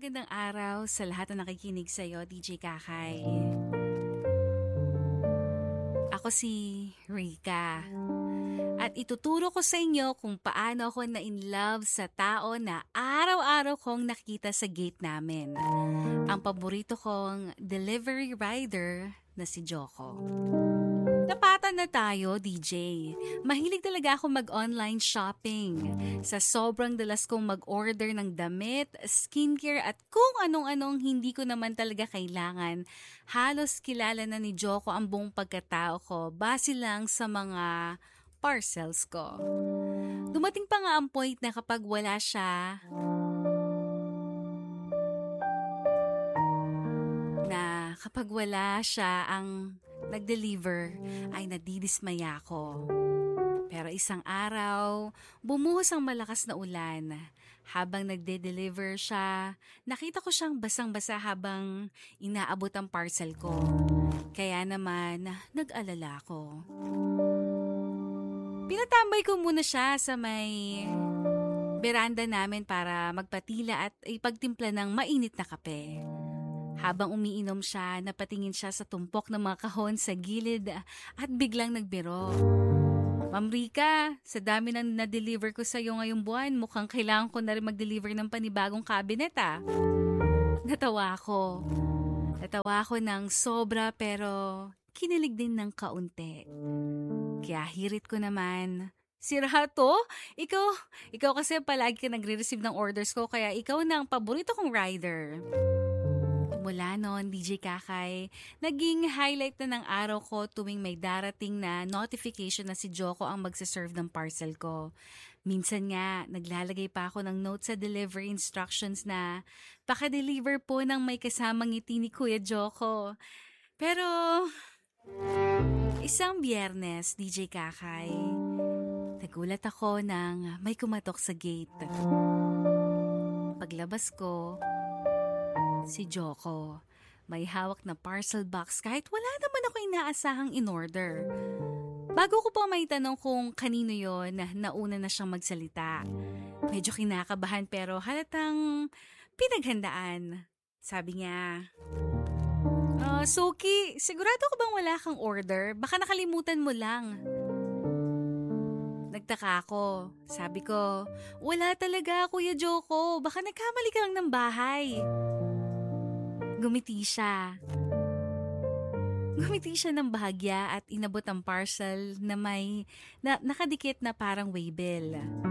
Magandang araw sa lahat na nakikinig sa'yo, DJ Kakay. Ako si Rika. At ituturo ko sa inyo kung paano ako na-in-love sa tao na araw-araw kong nakita sa gate namin. Ang paborito kong delivery rider na si Joko. Napatan na tayo, DJ. Mahilig talaga ako mag-online shopping. Sa sobrang dalas kong mag-order ng damit, skincare at kung anong-anong hindi ko naman talaga kailangan, halos kilala na ni Joko ang buong pagkatao ko base lang sa mga parcels ko. Dumating pa nga ang point na kapag wala siya, ang nag-deliver, ay nadidismaya ako. Pero isang araw, bumuhos ang malakas na ulan. Habang nagde-deliver siya, nakita ko siyang basang-basa habang inaabot ang parcel ko. Kaya naman, nag-alala ako. Pinatambay ko muna siya sa may beranda namin para magpatila at ipagtimpla ng mainit na kape. Habang umiinom siya, napatingin siya sa tumpok ng mga kahon sa gilid at biglang nagbiro. Ma'am Rika, sa dami na na-deliver ko sa iyo ngayong buwan, mukhang kailangan ko na rin mag-deliver ng panibagong cabinet ah. Natawa ako ng sobra pero kinilig din ng kaunti. Kaya hirit ko naman, "Sira to? Ikaw kasi palagi ka nagre-receive ng orders ko kaya ikaw na ang paborito kong rider." Mula noon, DJ Kakay, naging highlight na ng araw ko tuwing may darating na notification na si Joko ang magsaserve ng parcel ko. Minsan nga, naglalagay pa ako ng note sa delivery instructions na paka-deliver po ng may kasamang ngiti ni Kuya Joko. Pero isang Biyernes, DJ Kakay, nagulat ako nang may kumatok sa gate. Paglabas ko, si Joko. May hawak na parcel box kahit wala naman ako inaasahang in-order. Bago ko pa may tanong kung kanino yon, nauna na siyang magsalita. Medyo kinakabahan pero halatang pinaghandaan. Sabi niya, "Suki, sigurado ko bang wala kang order? Baka nakalimutan mo lang." Nagtaka ako. Sabi ko, "Wala talaga, Kuya Joko. Baka nagkamali ka lang ng bahay." Gumiti siya ng bahagya at inabot ang parcel na may nakadikit na parang waybill.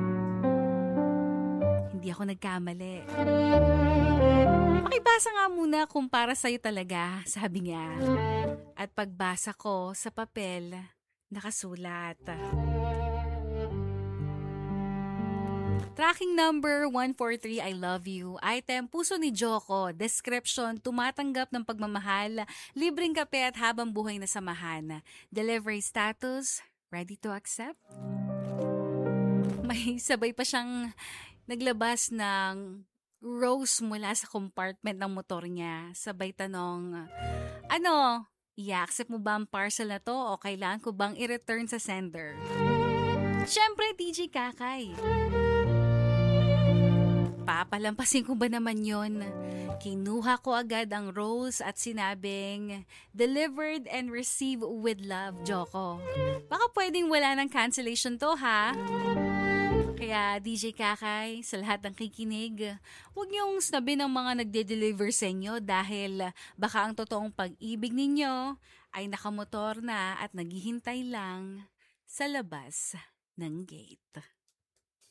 Hindi ako nagkamali. "Pakibasa nga muna kung para sa'yo talaga," sabi niya. At pagbasa ko sa papel, nakasulat, "Tracking number 143, I love you. Item, puso ni Joko. Description, tumatanggap ng pagmamahal, libreng kape at habang buhay na samahan. Delivery status, ready to accept?" May sabay pa siyang naglabas ng rose mula sa compartment ng motor niya. Sabay tanong, "Ano, i-accept mo ba ang parcel na to o kailangan ko bang i-return sa sender?" Siyempre, DJ Kakay. Papalampasin ko ba naman yon? Kinuha ko agad ang rose at sinabing, "Delivered and received with love, Joko." Baka pwedeng wala ng cancellation to, ha? Kaya DJ Kakay, sa lahat ng kikinig, huwag niyong snabi ng mga nagde-deliver sa inyo dahil baka ang totoong pag-ibig ninyo ay nakamotor na at naghihintay lang sa labas ng gate.